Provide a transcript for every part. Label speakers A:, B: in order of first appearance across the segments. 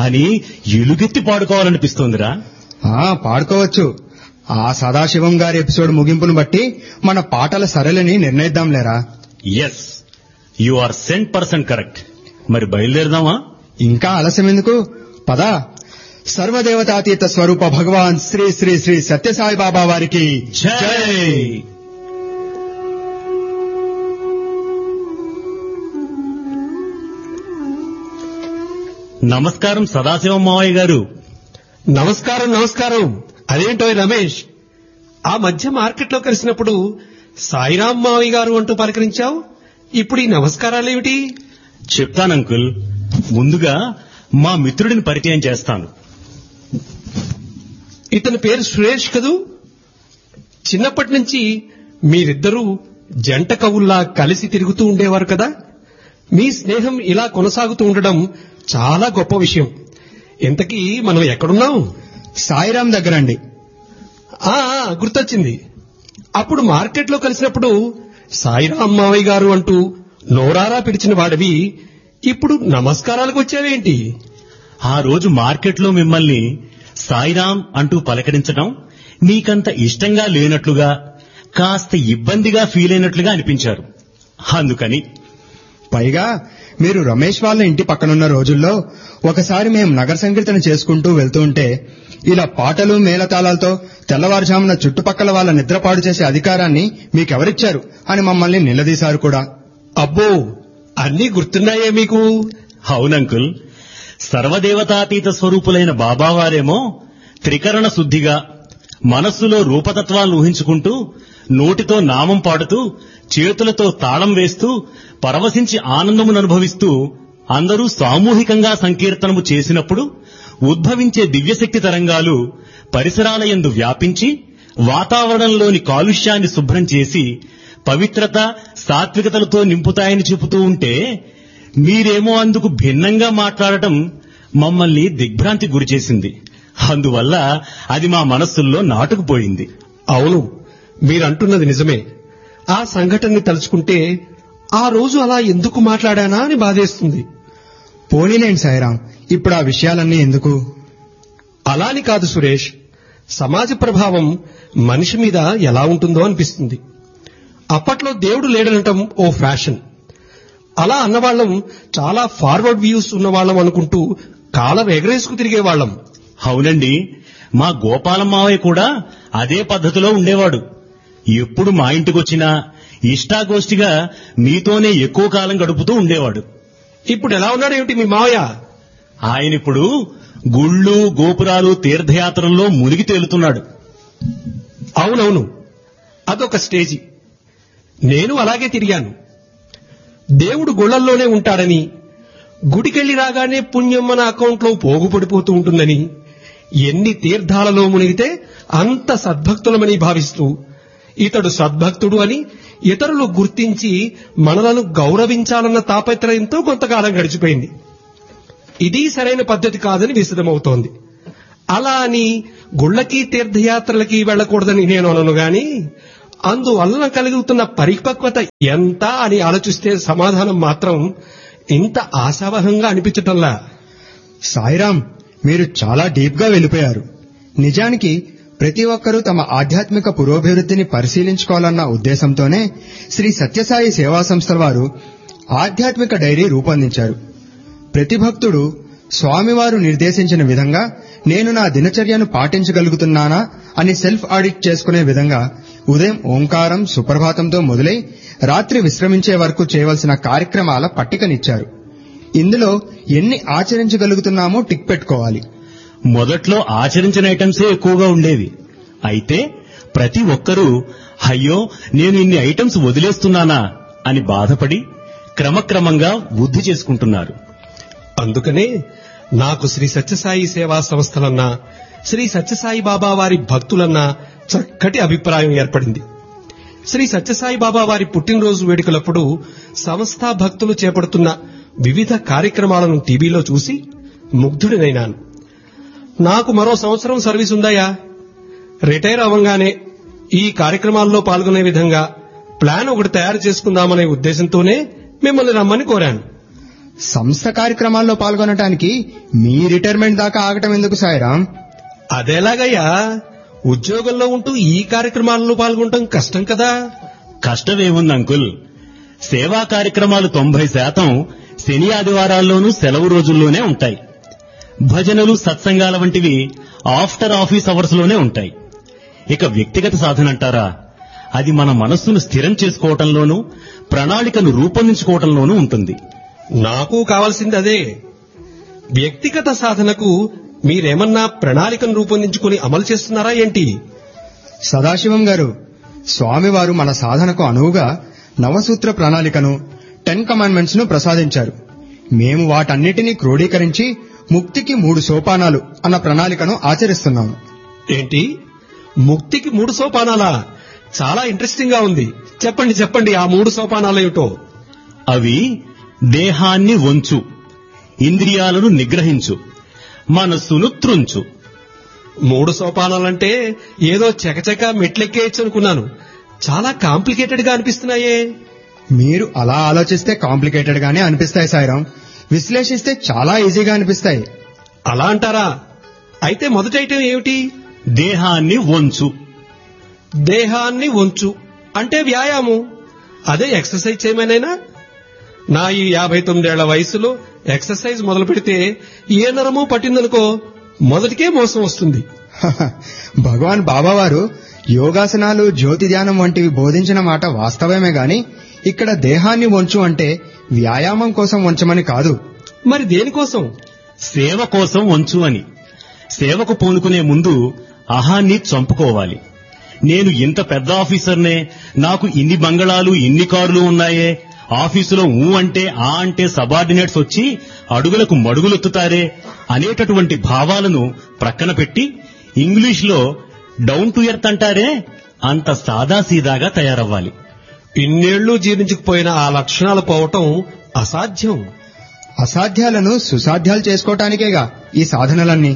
A: అని ఎలుగెత్తి పాడుకోవాలనిపిస్తోందిరా.
B: పాడుకోవచ్చు. ఆ సదాశివం గారి ఎపిసోడ్ ముగింపును బట్టి మన పాటల సరళిని నిర్ణయిద్దాంలేరా.
A: Yes, you are 100% correct. మరి బయలుదేరదామా?
B: ఇంకా ఆలస్యం ఎందుకు, పద. సర్వదేవతాతీత స్వరూప భగవాన్ శ్రీ శ్రీ శ్రీ సత్యసాయి బాబా వారికి
A: జై. నమస్కారం సదాశివం మావయ్య గారు.
C: నమస్కారం నమస్కారం. అదేంటో రమేష్, ఆ మధ్య మార్కెట్లో కలిసినప్పుడు సాయిరాం మావయ్య గారు అంటూ పలకరించావు, ఇప్పుడు ఈ నమస్కారాలేమిటి?
A: చెప్తానంకుల్. ముందుగా మా మిత్రుడిని పరిచయం చేస్తాను.
C: ఇతని పేరు సురేష్ కదూ. చిన్నప్పటి నుంచి మీరిద్దరూ జంట కవుల్లా కలిసి తిరుగుతూ ఉండేవారు కదా. మీ స్నేహం ఇలా కొనసాగుతూ ఉండడం చాలా గొప్ప విషయం. ఇంతకీ మనం ఎక్కడున్నాం?
B: సాయిరాం దగ్గరండి.
C: గుర్తొచ్చింది. అప్పుడు మార్కెట్లో కలిసినప్పుడు సాయిరాం మావయ్య గారు అంటూ నోరారా పిలిచిన వాడివి ఇప్పుడు నమస్కారాలకు వచ్చావేంటి?
A: ఆ రోజు మార్కెట్లో మిమ్మల్ని సాయిరాం అంటూ పలకరించడం మీకంత ఇష్టంగా లేనట్లుగా, కాస్త ఇబ్బందిగా ఫీల్ అయినట్లుగా అనిపించారు. అందుకని.
B: పైగా మీరు రమేష్ వాళ్ళ ఇంటి పక్కనున్న రోజుల్లో ఒకసారి మేం నగర సంకీర్తన చేసుకుంటూ వెళ్తూ ఉంటే ఇలా పాటలు మేళతాళాలతో తెల్లవారుజామున చుట్టుపక్కల వాళ్ళ నిద్రపాడు చేసే అధికారాన్ని మీకెవరిచ్చారు అని మమ్మల్ని నిలదీశారు కూడా.
C: అబ్బో, అన్నీ గుర్తున్నాయే మీకు?
A: అవునంకుల్. సర్వదేవతాతీత స్వరూపులైన బాబావారేమో త్రికరణ శుద్ధిగా మనస్సులో రూపతత్వాలను ఊహించుకుంటూ, నోటితో నామం పాడుతూ, చేతులతో తాళం వేస్తూ, పరవశించి ఆనందమును అనుభవిస్తూ అందరూ సామూహికంగా సంకీర్తనము చేసినప్పుడు ఉద్భవించే దివ్యశక్తి తరంగాలు పరిసరాల యందు వ్యాపించి వాతావరణంలోని కాలుష్యాన్ని శుభ్రం చేసి పవిత్రత, సాత్వికతలతో నింపుతాయని చెబుతూ ఉంటే మీరేమో అందుకు భిన్నంగా మాట్లాడటం మమ్మల్ని దిగ్భ్రాంతి గురిచేసింది. అందువల్ల అది మా మనస్సుల్లో నాటుకుపోయింది.
C: అవును, మీరంటున్నది నిజమే. ఆ సంఘటనని తలుచుకుంటే ఆ రోజు అలా ఎందుకు మాట్లాడానా అని బాధేస్తుంది.
B: పోనీలేండి సాయిరాం, ఇప్పుడు ఆ విషయాలన్నీ ఎందుకు?
C: అలాని కాదు సురేష్, సమాజ ప్రభావం మనిషి మీద ఎలా ఉంటుందో అనిపిస్తుంది. అప్పట్లో దేవుడు లేడనటం ఓ ఫ్యాషన్. అలా అన్నవాళ్లం చాలా ఫార్వర్డ్ వ్యూస్ ఉన్నవాళ్లం అనుకుంటూ కాలం ఎగరేసుకు తిరిగేవాళ్లం.
A: అవునండి, మా గోపాలం మావయ్య కూడా అదే పద్ధతిలో ఉండేవాడు. ఎప్పుడు మా ఇంటికొచ్చినా ఇష్టాగోష్ఠిగా మీతోనే ఎక్కువ కాలం గడుపుతూ ఉండేవాడు.
C: ఇప్పుడు ఎలా ఉన్నాడేమిటి మీ మావయ్య?
A: ఆయనిప్పుడు గుళ్ళు, గోపురాలు, తీర్థయాత్రల్లో మునిగి తేలుతున్నాడు.
C: అవునవును, అదొక స్టేజి. నేను అలాగే తిరిగాను. దేవుడు గుళ్లల్లోనే ఉంటాడని, గుడికెళ్లి రాగానే పుణ్యం మన అకౌంట్లో పోగుపడిపోతూ ఉంటుందని, ఎన్ని తీర్థాలలో మునిగితే అంత సద్భక్తులమని భావిస్తూ, ఇతడు సద్భక్తుడు అని ఇతరులు గుర్తించి మనలను గౌరవించాలన్న తాపత్రయంతో కొంతకాలం గడిచిపోయింది. ఇది సరైన పద్ధతి కాదని విశదమవుతోంది. అలా అని గుళ్లకి తీర్థయాత్రలకి వెళ్లకూడదని నేను అనను గాని, అందువలన కలుగుతున్న పరిపక్వత ఎంత అని ఆలోచిస్తే సమాధానం మాత్రం ఇంత ఆశావహంగా అనిపించటంలా.
B: సాయిరాం, మీరు చాలా డీప్ గా వెళ్ళిపోయారు. నిజానికి ప్రతి ఒక్కరూ తమ ఆధ్యాత్మిక పురోభివృద్ధిని పరిశీలించుకోవాలన్న ఉద్దేశంతోనే శ్రీ సత్యసాయి సేవా సంస్థల వారు ఆధ్యాత్మిక డైరీ రూపొందించారు. ప్రతి భక్తుడు స్వామివారు నిర్దేశించిన విధంగా నేను నా దినచర్యను పాటించగలుగుతున్నానా అని సెల్ఫ్ ఆడిట్ చేసుకునే విధంగా ఉదయం ఓంకారం, సుప్రభాతంతో మొదలై రాత్రి విశ్రమించే వరకు చేయవలసిన కార్యక్రమాల పట్టికనిచ్చారు. ఇందులో ఎన్ని ఆచరించగలుగుతున్నామో టిక్ పెట్టుకోవాలి.
A: మొదట్లో ఆచరించిన ఐటమ్సే ఎక్కువగా ఉండేవి. అయితే ప్రతి ఒక్కరూ అయ్యో నేను ఇన్ని ఐటమ్స్ వదిలేస్తున్నానా అని బాధపడి క్రమక్రమంగా వృద్ధి చేసుకుంటున్నారు.
C: అందుకనే నాకు శ్రీ సత్యసాయి సేవా సంస్థలన్నా, శ్రీ సత్యసాయి బాబా వారి భక్తులన్నా చక్కటి అభిప్రాయం ఏర్పడింది. శ్రీ సత్యసాయి బాబా వారి పుట్టినరోజు వేడుకలప్పుడు సంస్థా భక్తులు చేపడుతున్న వివిధ కార్యక్రమాలను టీవీలో చూసి ముగ్ధుడినైనాను. నాకు మరో సంవత్సరం సర్వీస్ ఉందయ్యా, రిటైర్ అవ్వంగానే ఈ కార్యక్రమాల్లో పాల్గొనే విధంగా ప్లాన్ ఒకటి తయారు చేసుకుందామనే ఉద్దేశంతోనే మిమ్మల్ని రమ్మని కోరాను.
B: సంస్థ కార్యక్రమాల్లో పాల్గొనటానికి మీ రిటైర్మెంట్ దాకా ఆగటం ఎందుకు సాయిరాం?
C: అదేలాగయ్యా, ఉద్యోగంలో ఉంటూ ఈ కార్యక్రమాల్లో పాల్గొనడం కష్టం కదా.
A: కష్టమేముంది అంకుల్, సేవా కార్యక్రమాలు 90% శని ఆదివారాల్లోనూ సెలవు రోజుల్లోనే ఉంటాయి. భజనలు సత్సంగాల వంటివి ఆఫ్టర్ ఆఫీస్ అవర్స్ లోనే ఉంటాయి. ఇక వ్యక్తిగత సాధన అంటారా, అది మన మనస్సును స్థిరం చేసుకోవటంలోనూ ప్రణాళికను రూపొందించుకోవటంలోనూ ఉంటుంది.
C: నాకు కావాల్సింది అదే. వ్యక్తిగత సాధనకు మీరేమన్నా ప్రణాళికను రూపొందించుకుని అమలు చేస్తున్నారా ఏంటి?
B: సదాశివం గారు, స్వామివారు మన సాధనకు అనువుగా నవసూత్ర ప్రణాళికను 10 కమాండ్మెంట్స్ ను ప్రసాదించారు. మేము వాటన్నిటినీ క్రోడీకరించి ముక్తికి 3 సోపానాలు అన్న ప్రణాళికను ఆచరిస్తున్నాము.
C: ఏంటి, ముక్తికి 3 సోపానాలా? చాలా ఇంట్రెస్టింగ్ గా ఉంది. చెప్పండి చెప్పండి, ఆ 3 సోపానాలేమిటో.
A: అవి దేహాన్ని వంచు, ఇంద్రియాలను నిగ్రహించు, మనస్సును త్రుంచు.
C: 3 సోపానాలంటే ఏదో చకచక మెట్లెక్కేయచ్చు అనుకున్నాను. చాలా కాంప్లికేటెడ్ గా అనిపిస్తున్నాయే.
B: మీరు అలా ఆలోచిస్తే కాంప్లికేటెడ్ గానే అనిపిస్తాయి సాయిరాం, విశ్లేషిస్తే చాలా ఈజీగా అనిపిస్తాయి.
C: అలా అంటారా? అయితే మొదటి ఐటెం ఏమిటి?
A: దేహాన్ని వంచు.
C: దేహాన్ని వంచు అంటే వ్యాయామం. అదే ఎక్సర్సైజ్ చేయమనేనా? నా ఈ 59 వయసులో ఎక్సర్సైజ్ మొదలు పెడితే ఏ నరమో పట్టిందనుకో, మొదటికే మోసం వస్తుంది.
B: భగవాన్ బాబావారు యోగాసనాలు, జ్యోతి ధ్యానం వంటివి బోధించిన మాట వాస్తవమే గాని ఇక్కడ దేహాన్ని వంచు అంటే వ్యాయామం కోసం వంచమని కాదు.
C: మరి దేనికోసం?
A: సేవ కోసం వంచు అని. సేవకు పూనుకునే ముందు అహాన్ని చంపుకోవాలి. నేను ఇంత పెద్ద ఆఫీసర్నే, నాకు ఇన్ని బంగళాలు, ఇన్ని కార్లు ఉన్నాయే, ఆఫీసులో అంటే ఆ అంటే సబార్డినేట్స్ వచ్చి అడుగులకు మడుగులెత్తుతారే అనేటటువంటి భావాలను ప్రక్కన పెట్టి ఇంగ్లీష్లో డౌన్ టు ఎర్త్ అంటారే, అంత సాదాసీదాగా తయారవ్వాలి.
C: ఇన్నేళ్లు జీర్ణించుకుపోయిన ఆ లక్షణాలు పోవటం అసాధ్యం.
B: అసాధ్యాలను సుసాధ్యాలు చేసుకోవటానికేగా ఈ సాధనలన్నీ.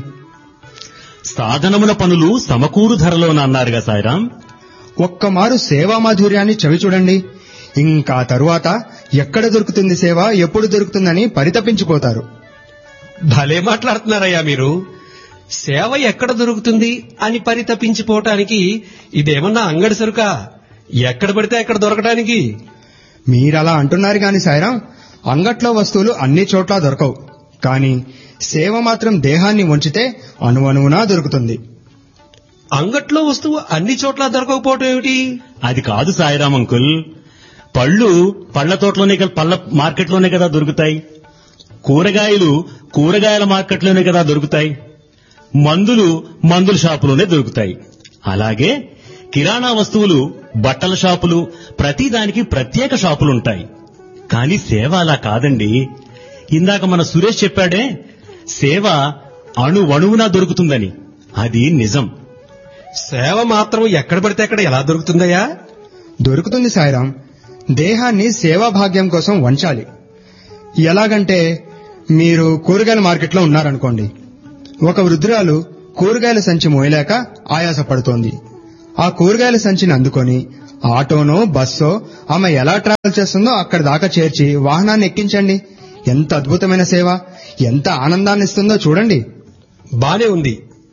A: సాధనముల పనులు సమకూరు ధరలోన అన్నారుగా సాయిరాం.
B: ఒక్కమారు సేవా మాధుర్యాన్ని చవి చూడండి. ఇంకా తరువాత ఎక్కడ దొరుకుతుంది సేవ, ఎప్పుడు దొరుకుతుందని పరితపించిపోతారు.
C: భలే మాట్లాడుతున్నారయ్యా మీరు. సేవ ఎక్కడ దొరుకుతుంది అని పరితపించిపోవటానికి ఇదేమన్నా అంగడి సరుకా? ఎక్కడ పడితే ఎక్కడ దొరకటానికి?
B: మీరలా అంటున్నారు గాని సాయిరాం, అంగట్లో వస్తువులు అన్ని చోట్ల దొరకవు. కానీ సేవ మాత్రం దేహాన్ని వంచితే అణువణువునా దొరుకుతుంది.
C: అంగట్లో వస్తువు అన్ని చోట్ల దొరకకపోవటం ఏమిటి?
A: అది కాదు సాయిరాం అంకుల్. పళ్ళు పళ్ల తోటలోనే కదా, పళ్ల మార్కెట్లోనే కదా దొరుకుతాయి. కూరగాయలు కూరగాయల మార్కెట్లోనే కదా దొరుకుతాయి. మందులు మందుల షాపులోనే దొరుకుతాయి. అలాగే కిరాణా వస్తువులు, బట్టల షాపులు, ప్రతిదానికి ప్రత్యేక షాపులుంటాయి. కానీ సేవ అలా కాదండి. ఇందాక మన సురేష్ చెప్పాడే, సేవ అణువణువునా దొరుకుతుందని. అది నిజం.
C: సేవ మాత్రం ఎక్కడ పడితే అక్కడ ఎలా దొరుకుతుందయ్యా?
B: దొరుకుతుంది సాయిరాం. దేహాన్ని సేవా భాగ్యం కోసం వంచాలి. ఎలాగంటే, మీరు కూరగాయల మార్కెట్లో ఉన్నారనుకోండి. ఒక వృద్ధురాలు కూరగాయల సంచి మోయలేక ఆయాసపడుతోంది. ఆ కూరగాయల సంచిని అందుకొని ఆటోనో బస్సో ఆమె ఎలా ట్రావెల్ చేస్తుందో అక్కడి దాకా చేర్చి వాహనాన్ని ఎక్కించండి. ఎంత అద్భుతమైన సేవ, ఎంత ఆనందాన్ని ఇస్తుందో చూడండి.
C: బానే ఉంది.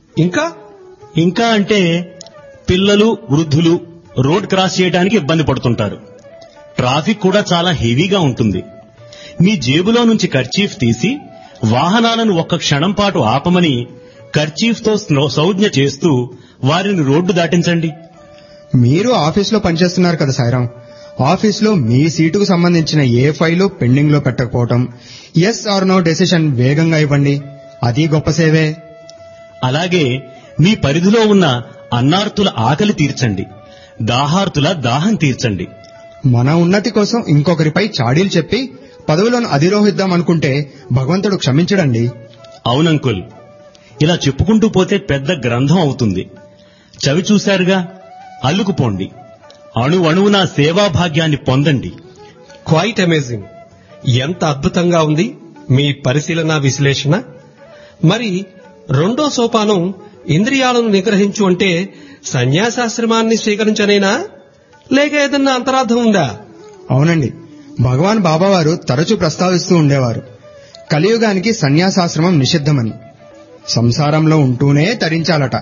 C: ఇంకా
A: అంటే పిల్లలు, వృద్ధులు రోడ్ క్రాస్ చేయడానికి ఇబ్బంది పడుతుంటారు. ట్రాఫిక్ కూడా చాలా హెవీగా ఉంటుంది. మీ జేబులో నుంచి కర్చీఫ్ తీసి వాహనాలను ఒక్క క్షణం పాటు ఆపమని కర్చీఫ్తో సౌజ్ఞ చేస్తూ వారిని రోడ్డు దాటించండి.
B: మీరు ఆఫీసులో పనిచేస్తున్నారు కదా సాయిరాం, ఆఫీసులో మీ సీటుకు సంబంధించిన ఏ ఫైలు పెండింగ్ లో పెట్టకపోవటం, ఎస్ ఆర్ నో డెసిషన్ వేగంగా ఇవ్వండి. అది గొప్ప సేవే.
A: అలాగే మీ పరిధిలో ఉన్న అన్నార్తుల ఆకలి తీర్చండి, దాహార్తుల దాహం తీర్చండి.
B: మన ఉన్నతి కోసం ఇంకొకరిపై చాడీలు చెప్పి పదవులను అధిరోహిద్దామనుకుంటే భగవంతుడు క్షమించడండి.
A: అవునంకుల్, ఇలా చెప్పుకుంటూ పోతే పెద్ద గ్రంథం అవుతుంది. చవి చూశారుగా, అల్లుకుపోండి. అణువణువున సేవాభాగ్యాన్ని పొందండి.
C: Quite amazing. ఎంత అద్భుతంగా ఉంది మీ పరిశీలన, విశ్లేషణ. మరి రెండో సోపానం ఇంద్రియాలను నిగ్రహించు అంటే సన్యాసాశ్రమాన్ని స్వీకరించనేనా, లేక ఏదన్నా అంతరార్థం ఉందా?
B: అవునండి, భగవాన్ బాబావారు తరచూ ప్రస్తావిస్తూ ఉండేవారు, కలియుగానికి సన్యాసాశ్రమం నిషిద్ధమని. సంసారంలో ఉంటూనే తరించాలట.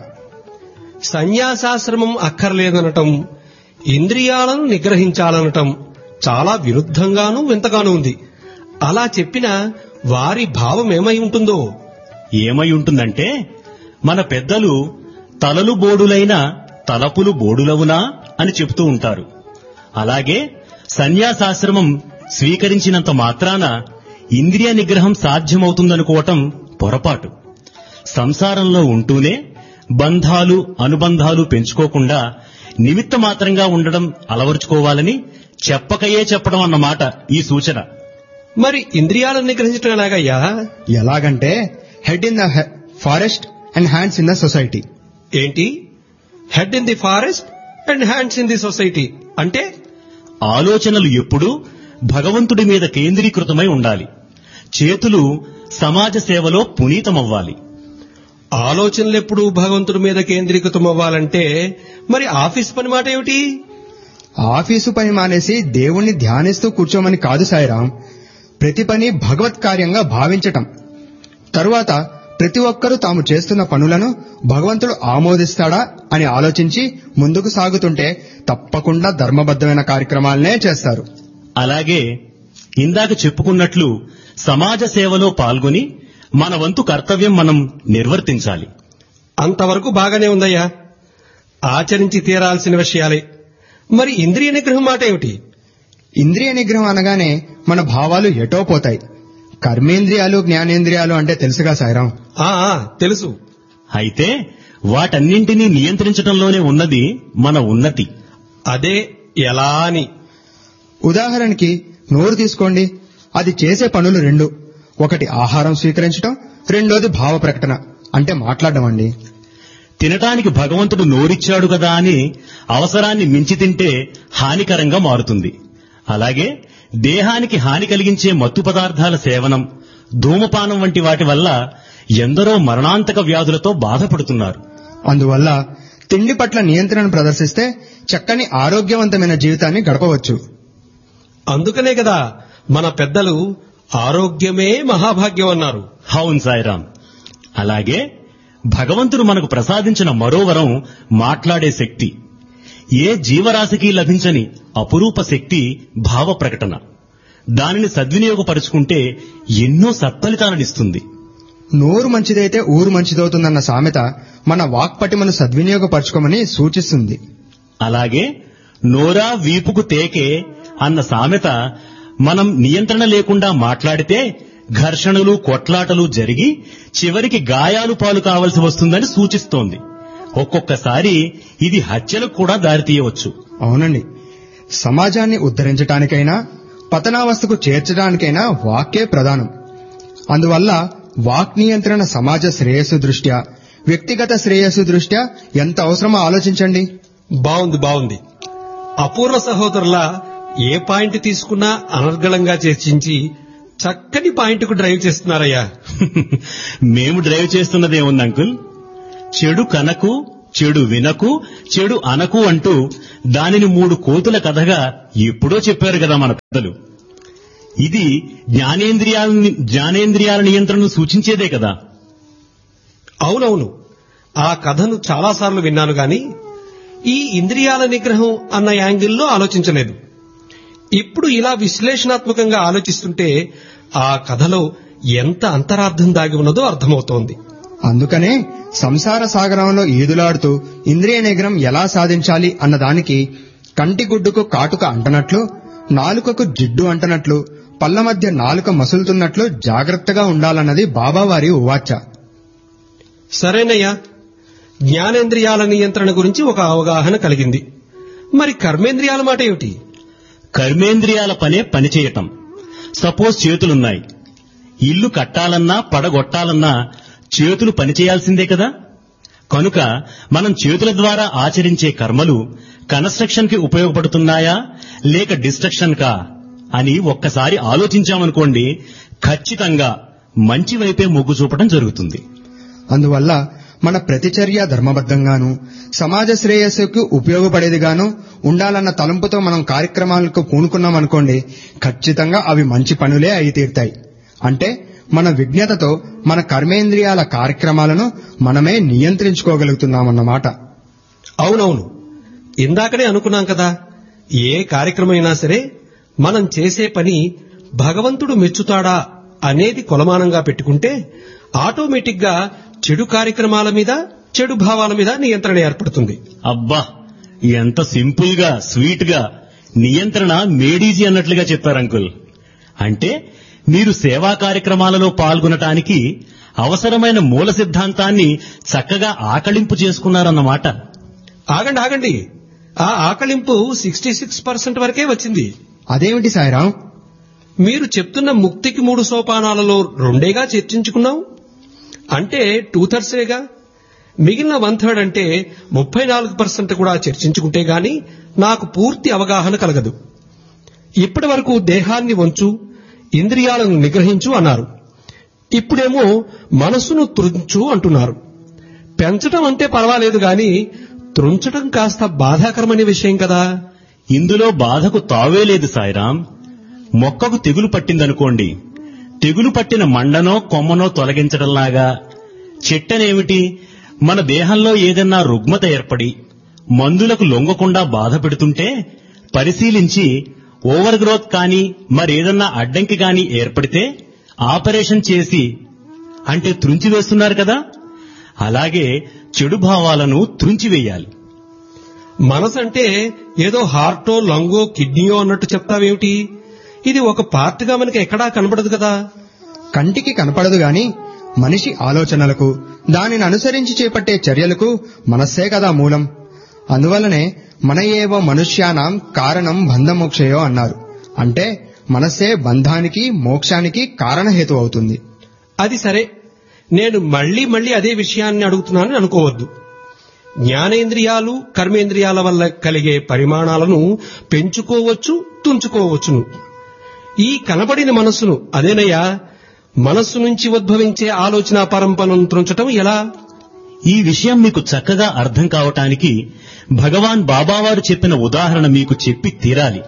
C: సన్యాసాశ్రమం అక్కర్లేదనటం, ఇంద్రియాలను నిగ్రహించాలనటం చాలా విరుద్ధంగానూ వింతగానూ ఉంది. అలా చెప్పిన వారి భావం ఏమై ఉంటుందో?
A: ఏమై ఉంటుందంటే, మన పెద్దలు తలలు బోడులైన తలపులు బోడులవునా అని చెబుతూ ఉంటారు. అలాగే సన్యాసాశ్రమం స్వీకరించినంత మాత్రాన ఇంద్రియ నిగ్రహం సాధ్యమవుతుందనుకోవటం పొరపాటు. సంసారంలో ఉంటూనే బంధాలు అనుబంధాలు పెంచుకోకుండా నిమిత్త మాత్రంగా ఉండడం అలవరుచుకోవాలని చెప్పకయే చెప్పడం అన్నమాట ఈ సూచన.
C: మరి ఇంద్రియాలను నిగ్రహించడం ఎలాగయ్యా?
B: ఎలాగంటే head in the forest and hands in the society.
C: ఏంటి? Head in the forest and hands in the society అంటే?
A: ఆలోచనలు ఎప్పుడూ భగవంతుడి మీద కేంద్రీకృతమై ఉండాలి. చేతులు సమాజ సేవలో పునీతమవ్వాలి.
C: ఆలోచనలెప్పుడు భగవంతుడి మీద కేంద్రీకృతం అవ్వాలంటే మరి ఆఫీస్ పని మాట ఏమిటి?
B: ఆఫీసు పని మానేసి దేవుణ్ణి ధ్యానిస్తూ కూర్చోమని కాదు సాయిరాం. ప్రతి పని భగవత్ కార్యంగా భావించటం. తరువాత ప్రతి ఒక్కరూ తాము చేస్తున్న పనులను భగవంతుడు ఆమోదిస్తాడా అని ఆలోచించి ముందుకు సాగుతుంటే తప్పకుండా ధర్మబద్ధమైన కార్యక్రమాలనే చేస్తారు.
A: అలాగే ఇందాక చెప్పుకున్నట్లు సమాజ సేవలో పాల్గొని మన వంతు కర్తవ్యం మనం నిర్వర్తించాలి.
C: అంతవరకు బాగానే ఉందయ్యా, ఆచరించి తీరాల్సిన విషయాలే. మరి ఇంద్రియ నిగ్రహం మాట ఏమిటి?
B: ఇంద్రియ నిగ్రహం అనగానే మన భావాలు ఎటో పోతాయి. కర్మేంద్రియాలు జ్ఞానేంద్రియాలు అంటే తెలుసుగా సాయిరాం?
C: తెలుసు.
A: అయితే వాటన్నింటినీ నియంత్రించడంలోనే ఉన్నది మన ఉన్నతి.
C: అదే ఎలా అని?
B: ఉదాహరణకి నోరు తీసుకోండి. అది చేసే పనులు రెండు. ఒకటి ఆహారం స్వీకరించడం, రెండోది భావ ప్రకటన అంటే మాట్లాడడం అండి.
A: తినటానికి భగవంతుడు నోరిచ్చాడు కదా అని అవసరాన్ని మించి తింటే హానికరంగా మారుతుంది. అలాగే దేహానికి హాని కలిగించే మత్తు పదార్థాల సేవనం, ధూమపానం వంటి వాటి వల్ల ఎందరో మరణాంతక వ్యాధులతో బాధపడుతున్నారు.
B: అందువల్ల తిండి పట్ల నియంత్రణ ప్రదర్శిస్తే చక్కని ఆరోగ్యవంతమైన జీవితాన్ని గడపవచ్చు.
C: అందుకనే కదా మన పెద్దలు ఆరోగ్యమే మహాభాగ్యం అన్నారు.
A: అవును సాయిరాం. అలాగే భగవంతుడు మనకు ప్రసాదించిన మరో వరం మాట్లాడే శక్తి. ఏ జీవరాశికి లభించని అపురూప శక్తి భావ ప్రకటన. దానిని సద్వినియోగపరుచుకుంటే ఎన్నో సత్ఫలితాలనిస్తుంది.
B: నోరు మంచిదైతే ఊరు మంచిదవుతుందన్న సామెత మన వాక్పటిమను సద్వినియోగపరచుకోమని సూచిస్తుంది.
A: అలాగే నోరా వీపుకు తేకే అన్న సామెత మనం నియంత్రణ లేకుండా మాట్లాడితే ఘర్షణలు కొట్లాటలు జరిగి చివరికి గాయాలు పాలు కావలసి వస్తుందని సూచిస్తోంది. ఒక్కొక్కసారి ఇది హత్యలకు కూడా దారితీయవచ్చు.
B: అవునండి. సమాజాన్ని ఉద్ధరించడానికైనా పతనావస్థకు చేర్చడానికైనా వాక్కే ప్రధానం. అందువల్ల వాక్ నియంత్రణ సమాజ శ్రేయస్సు దృష్ట్యా, వ్యక్తిగత శ్రేయస్సు దృష్ట్యా ఎంత అవసరమో ఆలోచించండి.
C: బాగుంది. అపూర్వ సహోదరులా ఏ పాయింట్ తీసుకున్నా అనర్గళంగా చర్చించి చక్కని పాయింట్కు డ్రైవ్ చేస్తున్నారయ్యా.
A: మేము డ్రైవ్ చేస్తున్నదేముంది అంకుల్? చెడు కనకు, చెడు వినకు, చెడు అనకు అంటూ దానిని 3 కోతుల కథగా ఎప్పుడో చెప్పారు కదా మన పెద్దలు. ఇది జ్ఞానేంద్రియాల నియంత్రణను సూచించేదే కదా.
C: అవునవును, ఆ కథను చాలాసార్లు విన్నాను గాని ఈ ఇంద్రియాల నిగ్రహం అన్న యాంగిల్లో ఆలోచించలేదు. ఇప్పుడు ఇలా విశ్లేషణాత్మకంగా ఆలోచిస్తుంటే ఆ కథలో ఎంత అంతరార్థం దాగి ఉన్నదో అర్థమవుతోంది.
B: అందుకనే సంసార సాగరంలో ఈదులాడుతూ ఇంద్రియ నిగ్రహం ఎలా సాధించాలి అన్నదానికి కంటి గుడ్డుకు కాటుక అంటనట్లు, నాలుకకు జిడ్డు అంటనట్లు, పళ్ల మధ్య నాలుక మసులుతున్నట్లు జాగ్రత్తగా ఉండాలన్నది బాబావారి ఉవాచ.
C: సరేనయ్యా, జ్ఞానేంద్రియాల నియంత్రణ గురించి ఒక అవగాహన కలిగింది. మరి కర్మేంద్రియాల మాట ఏమిటి?
A: కర్మేంద్రియాల పనే పనిచేయటం. సపోజ్ చేతులున్నాయి. ఇల్లు కట్టాలన్నా పడగొట్టాలన్నా చేతులు పనిచేయాల్సిందే కదా. కనుక మనం చేతుల ద్వారా ఆచరించే కర్మలు కన్స్ట్రక్షన్ కి ఉపయోగపడుతున్నాయా లేక డిస్ట్రక్షన్ కా అని ఒక్కసారి ఆలోచించామనుకోండి, ఖచ్చితంగా మంచి వైపే మొగ్గు చూపడం జరుగుతుంది.
B: అందువల్ల మన ప్రతిచర్య ధర్మబద్ధంగాను సమాజ శ్రేయస్సుకు ఉపయోగపడేదిగాను ఉండాలన్న తలంపుతో మనం కార్యక్రమాలకు పూనుకున్నామనుకోండి, ఖచ్చితంగా అవి మంచి పనులే అయి తీరుతాయి. అంటే మన విజ్ఞతతో మన కర్మేంద్రియాల కార్యక్రమాలను మనమే నియంత్రించుకోగలుగుతున్నామన్నమాట.
C: అవునవును, ఇందాకనే అనుకున్నాం కదా, ఏ కార్యక్రమైనా సరే మనం చేసే పని భగవంతుడు మెచ్చుతాడా అనేది కొలమానంగా పెట్టుకుంటే ఆటోమేటిక్ గా చెడు కార్యక్రమాల మీద, చెడు భావాల మీద నియంత్రణ ఏర్పడుతుంది.
A: అబ్బా, ఎంత సింపుల్ గా స్వీట్ గా నియంత్రణ మేడీజీ అన్నట్లుగా చెప్పారు అంకుల్. అంటే మీరు సేవా కార్యక్రమాలలో పాల్గొనటానికి అవసరమైన మూల సిద్ధాంతాన్ని చక్కగా ఆకళింపు చేసుకున్నారన్నమాట.
C: ఆగండి, ఆ ఆకళింపు 66% వరకే వచ్చింది.
B: అదేమిటి సాయిరాం?
C: మీరు చెప్తున్న ముక్తికి 3 సోపానాలలో 2గా చర్చించుకున్నాం. అంటే 2/3 మిగిలిన 1/3 అంటే 34% కూడా చర్చించుకుంటే గాని నాకు పూర్తి అవగాహన కలగదు. ఇప్పటి వరకు దేహాన్ని వంచు, ఇంద్రియాలను నిగ్రహించు అన్నారు. ఇప్పుడేమో మనస్సును త్రుంచు అంటున్నారు. పెంచటం అంటే పర్వాలేదు గాని త్రుంచటం కాస్త బాధాకరమైన విషయం కదా.
A: ఇందులో బాధకు తావే లేదు సాయిరాం. మొక్కకు తెగులు పట్టిందనుకోండి, తెగులు పట్టిన మండనో కొమ్మనో తొలగించడంలాగా చెట్టనేమిటి, మన దేహంలో ఏదన్నా రుగ్మత ఏర్పడి మందులకు లొంగకుండా బాధ పెడుతుంటే పరిశీలించి ఓవర్ గ్రోత్ కానీ మరేదన్నా అడ్డంకి కానీ ఏర్పడితే ఆపరేషన్ చేసి అంటే త్రుంచివేస్తున్నారు కదా, అలాగే చెడు భావాలను త్రుంచివేయాలి.
C: మనసంటే ఏదో హార్టో, లంగో, కిడ్నీయో అన్నట్టు చెప్తావేమిటి? ఇది ఒక పార్ట్గా మనకి ఎక్కడా కనబడదు కదా.
B: కంటికి కనపడదు గాని మనిషి ఆలోచనలకు, దానిని అనుసరించి చేపట్టే చర్యలకు మనస్సే కదా మూలం. అందువల్లనే మన ఏవ మనుష్యానాం కారణం బంధమోక్షయో అన్నారు. అంటే మనస్సే బంధానికి, మోక్షానికి కారణహేతు అవుతుంది.
C: అది సరే, నేను మళ్లీ అదే విషయాన్ని అడుగుతున్నానని అనుకోవద్దు. జ్ఞానేంద్రియాలు, కర్మేంద్రియాల వల్ల కలిగే పరిమాణాలను పెంచుకోవచ్చు, తుంచుకోవచ్చును. ఈ కనబడిన మనస్సును, అదేనయ్యా మనస్సు నుంచి ఉద్భవించే ఆలోచన పరంపరను త్రుంచటం ఎలా?
A: ఈ విషయం మీకు చక్కగా అర్థం కావటానికి భగవాన్ బాబావారు చెప్పిన ఉదాహరణ మీకు చెప్పి తీరాలి.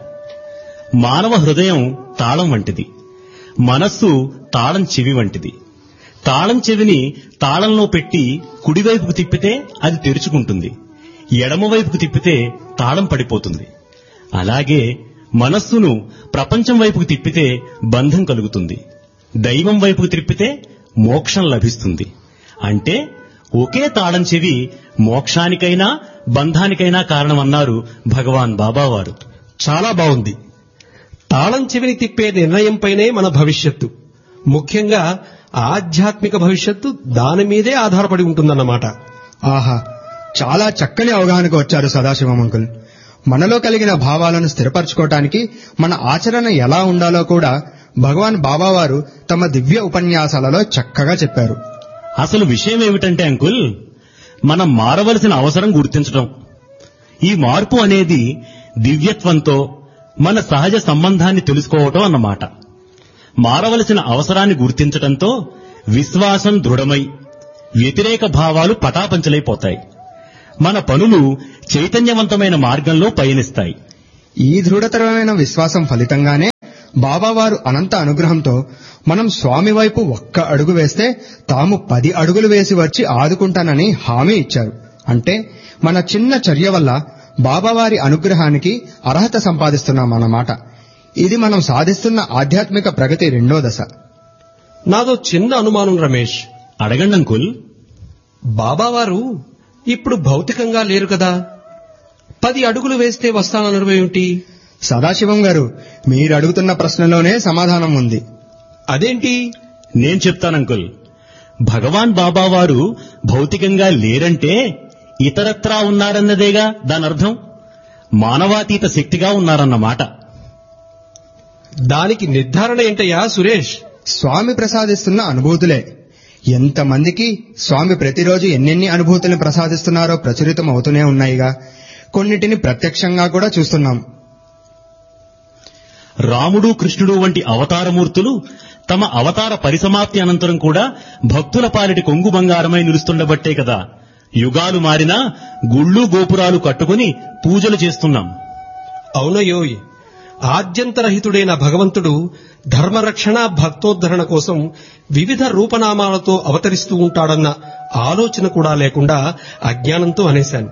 A: మానవ హృదయం తాళం వంటిది, మనస్సు తాళం చెవి వంటిది. తాళం చెవిని తాళంలో పెట్టి కుడివైపుకు తిప్పితే అది తెరుచుకుంటుంది, ఎడమవైపుకు తిప్పితే తాళం పడిపోతుంది. అలాగే మనస్సును ప్రపంచం వైపుకు తిప్పితే బంధం కలుగుతుంది, దైవం వైపుకు తిప్పితే మోక్షం లభిస్తుంది. అంటే ఒకే తాళం చెవి మోక్షానికైనా బంధానికైనా కారణమన్నారు భగవాన్ బాబావారు.
C: చాలా బాగుంది. తాళం చెవిని తిప్పే నిర్ణయంపైనే మన భవిష్యత్తు, ముఖ్యంగా ఆధ్యాత్మిక భవిష్యత్తు దాని మీదే ఆధారపడి ఉంటుందన్నమాట.
B: ఆహా, చాలా చక్కని అవగాహనకు వచ్చారు సదాశివం అంకుల్. మనలో కలిగిన భావాలను స్థిరపరచుకోవటానికి మన ఆచరణ ఎలా ఉండాలో కూడా భగవాన్ బాబావారు తమ దివ్య ఉపన్యాసాలలో చక్కగా చెప్పారు.
A: అసలు విషయం ఏమిటంటే అంకుల్, మనం మారవలసిన అవసరం గుర్తించడం. ఈ మార్పు అనేది దివ్యత్వంతో మన సహజ సంబంధాన్ని తెలుసుకోవటం అన్నమాట. మారవలసిన అవసరాన్ని గుర్తించటంతో విశ్వాసం దృఢమై వ్యతిరేక భావాలు పటాపంచలైపోతాయి. మన పనులు చైతన్యవంతమైన మార్గంలో పయనిస్తాయి.
B: ఈ దృఢతరమైన విశ్వాసం ఫలితంగానే బాబావారు అనంత అనుగ్రహంతో మనం స్వామి వైపు ఒక్క అడుగు వేస్తే తాము 10 అడుగులు వేసి వచ్చి ఆదుకుంటానని హామీ ఇచ్చారు. అంటే మన చిన్న చర్య వల్ల బాబావారి అనుగ్రహానికి అర్హత సంపాదిస్తున్నామన్నమాట. ఇది మనం సాధిస్తున్న ఆధ్యాత్మిక ప్రగతి 2వ దశ.
C: నాదో చిన్న అనుమానం రమేష్.
A: అడగండి అంకుల్.
C: బాబావారు ఇప్పుడు భౌతికంగా లేరు కదా, 10 అడుగులు వేస్తే వస్తాననడం ఏమిటి?
B: సదాశివం గారు, మీరు అడుగుతున్న ప్రశ్నలోనే సమాధానం ఉంది.
C: అదేంటి?
A: నేను చెప్తాను అంకుల్. భగవాన్ బాబావారు భౌతికంగా లేరంటే ఇతరత్రా ఉన్నారన్నదేగా దానర్థం. మానవాతీత శక్తిగా ఉన్నారన్నమాట.
C: దానికి నిర్ధారణ ఏంటయ్యా సురేష్?
B: స్వామి ప్రసాదిస్తున్న అనుభూతులే. ఎంతమందికి స్వామి ప్రతిరోజు ఎన్నెన్ని అనుభూతులను ప్రసాదిస్తున్నారో ప్రచురితం అవుతూనే ఉన్నాయిగా. కొన్నిటిని ప్రత్యక్షంగా కూడా చూస్తున్నాం.
A: రాముడు, కృష్ణుడు వంటి అవతారమూర్తులు తమ అవతార పరిసమాప్తి అనంతరం కూడా భక్తుల పాలిటి కొంగు బంగారమై నిలుస్తుండబట్టే కదా యుగాలు మారినా గుళ్ళు గోపురాలు కట్టుకుని పూజలు చేస్తున్నాం.
C: అవునయోయ్, ఆద్యంతరహితుడైన భగవంతుడు ధర్మరక్షణ భక్తోద్ధరణ కోసం వివిధ రూపనామాలతో అవతరిస్తూ ఉంటాడన్న ఆలోచన కూడా లేకుండా అజ్ఞానంతో అనేశాను.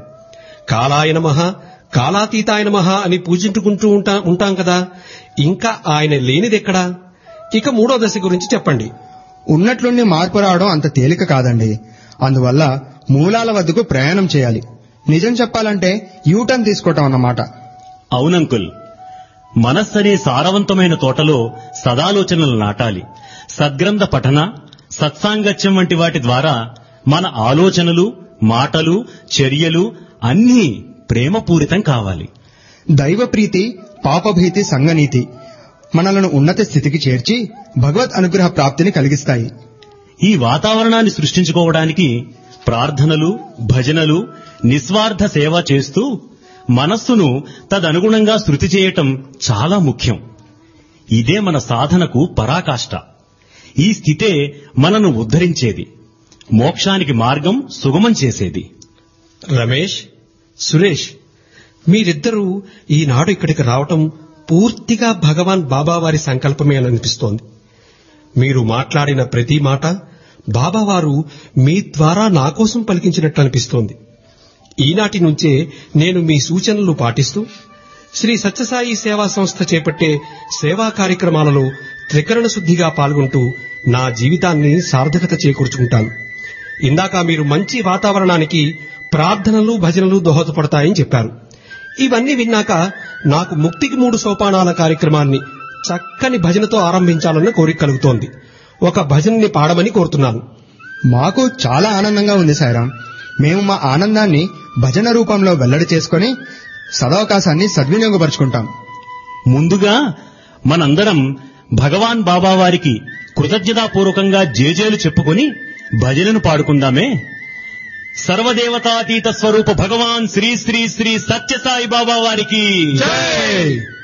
C: కాలాయ నమః, కాలాతీతాయ నమః అని పూజించుకుంటూ ఉంటాం కదా, ఇంకా ఆయన లేనిదెక్కడా? ఇక 3వ దశ గురించి చెప్పండి.
B: ఉన్నట్లుండి మార్పు రావడం అంత తేలిక కాదండి. అందువల్ల మూలాల వద్దకు ప్రయాణం చేయాలి. నిజం చెప్పాలంటే యూటర్న్ తీసుకోవటం అన్నమాట.
A: అవునంకుల్, మనస్సనే సారవంతమైన తోటలో సదాలోచనలు నాటాలి. సద్గ్రంథ పఠన, సత్సాంగత్యం వంటి వాటి ద్వారా మన ఆలోచనలు, మాటలు, చర్యలు అన్నీ ప్రేమపూరితం కావాలి.
B: దైవప్రీతి, పాపభీతి, సంగనీతి మనలను ఉన్నత స్థితికి చేర్చి భగవద్ అనుగ్రహ ప్రాప్తిని కలిగిస్తాయి.
A: ఈ వాతావరణాన్ని సృష్టించుకోవడానికి ప్రార్థనలు, భజనలు, నిస్వార్థ సేవ చేస్తూ మనస్సును తదనుగుణంగా శృతి చేయటం చాలా ముఖ్యం. ఇదే మన సాధనకు పరాకాష్ట. ఈ స్థితే మనను ఉద్ధరించేది, మోక్షానికి మార్గం సుగమం చేసేది.
C: రమేష్, సురేష్, మీరిద్దరూ ఈనాడు ఇక్కడికి రావటం పూర్తిగా భగవాన్ బాబావారి సంకల్పమే అని అనిపిస్తోంది. మీరు మాట్లాడిన ప్రతి మాట బాబావారు మీ ద్వారా నా కోసం పలికించినట్లు అనిపిస్తోంది. ఈనాటి నుంచే నేను మీ సూచనలు పాటిస్తూ శ్రీ సత్యసాయి సేవా సంస్థ చేపట్టే సేవా కార్యక్రమాలలో త్రికరణ శుద్ధిగా పాల్గొంటూ నా జీవితాన్ని సార్థకత చేకూర్చుకుంటాను. ఇందాక మీరు మంచి వాతావరణానికి ప్రార్థనలు, భజనలు దోహదపడతాయని చెప్పారు. ఇవన్నీ విన్నాక నాకు ముక్తికి 3 సోపానాల కార్యక్రమాన్ని చక్కని భజనతో ఆరంభించాలన్న కోరిక కలుగుతోంది. ఒక భజనని పాడమని కోరుతున్నాను.
B: మాకు చాలా ఆనందంగా ఉంది సాయిరాం. మేము మా ఆనందాన్ని భజన రూపంలో వెల్లడి చేసుకుని సదవకాశాన్ని సద్వినియోగపరుచుకుంటాం.
A: ముందుగా మనందరం భగవాన్ బాబా వారికి కృతజ్ఞతాపూర్వకంగా జేజేలు చెప్పుకొని భజనను పాడుకుందామే. సర్వదేవతాతీత స్వరూప భగవాన్ శ్రీ శ్రీ శ్రీ సత్యసాయి బాబా వారికి
C: జై.